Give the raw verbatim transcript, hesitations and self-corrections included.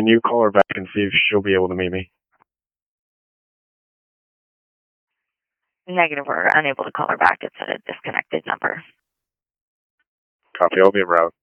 Can you call her back and see if she'll be able to meet me? Negative, we're unable to call her back. It's at a disconnected number. Copy, I'll be en route.